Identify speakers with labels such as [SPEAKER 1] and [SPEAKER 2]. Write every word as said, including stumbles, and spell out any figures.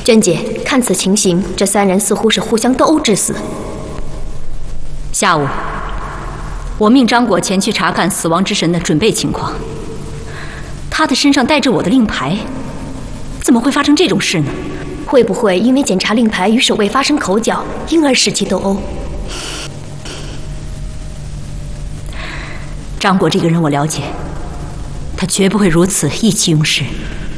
[SPEAKER 1] 珍姐，看此情形，这三人似乎是互相斗殴致死。
[SPEAKER 2] 下午，我命张果前去查看死亡之神的准备情况。他的身上带着我的令牌，怎么会发生这种事呢？
[SPEAKER 1] 会不会因为检查令牌与守卫发生口角，因而使其斗殴？
[SPEAKER 2] 张果这个人我了解，他绝不会如此意气用事。